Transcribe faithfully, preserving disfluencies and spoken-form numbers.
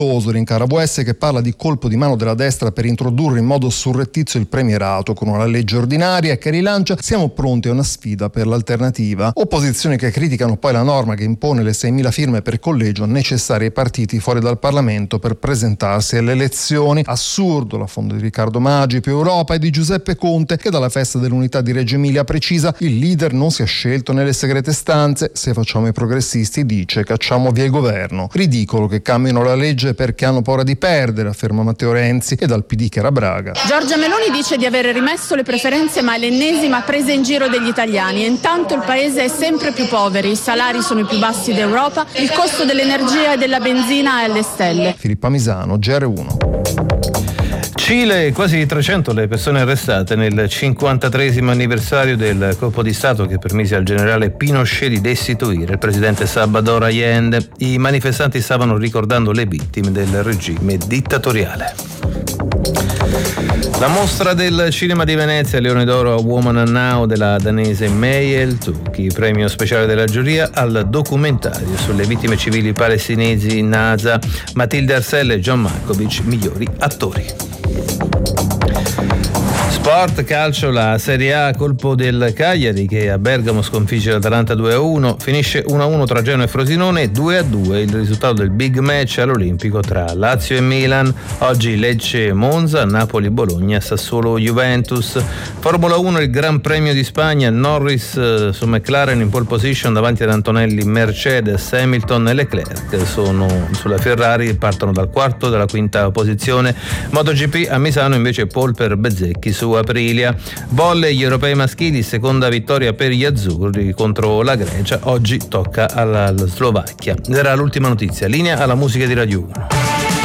rincara V S che parla di colpo di mano della destra per introdurre in modo surrettizio il premierato con una legge ordinaria che rilancia siamo pronti a una sfida per l'alternativa. Opposizioni che criticano poi la norma che impone le seimila firme per collegio necessarie ai partiti fuori dal Parlamento per presentarsi alle elezioni. Assurdo l'affondo di Riccardo Maggi, più Europa, e di Giuseppe Conte che dalla festa dell'unità di Reggio Emilia precisa il leader non si è scelto nelle segrete stanze, se facciamo i progressisti dice cacciamo via il governo. Ridicolo che cambino la legge perché hanno paura di perdere, afferma Matteo Renzi, e dal P D che era Braga. Giorgia Meloni dice di aver rimesso le preferenze ma è l'ennesima presa in giro degli italiani e intanto il paese è sempre più povero, i salari sono i più bassi d'Europa, il costo dell'energia e della benzina è alle stelle. Filippa Misano, G R uno. Cile, quasi trecento le persone arrestate nel cinquantatreesimo anniversario del colpo di Stato che permise al generale Pinochet di destituire il presidente Salvador Allende. I manifestanti stavano ricordando le vittime del regime dittatoriale. La mostra del cinema di Venezia, Leone d'Oro a Woman Now della danese Mayel Tucchi, premio speciale della giuria al documentario sulle vittime civili palestinesi NASA, Matilde Arcella e John Malkovich, migliori attori. Sport, calcio, la Serie A, colpo del Cagliari che a Bergamo sconfigge l'Atalanta due a uno, finisce uno a uno tra Genoa e Frosinone, due a due il risultato del big match all'Olimpico tra Lazio e Milan, oggi Lecce Monza, Napoli Bologna, Sassuolo Juventus. Formula uno, il Gran Premio di Spagna, Norris su McLaren in pole position davanti ad Antonelli, Mercedes, Hamilton e Leclerc sono sulla Ferrari e partono dal quarto e dalla quinta posizione. MotoGP a Misano invece pole per Bezzecchi su Aprilia. Volley, gli europei maschili, seconda vittoria per gli azzurri contro la Grecia, oggi tocca alla Slovacchia. Era l'ultima notizia, linea alla musica di Radio uno.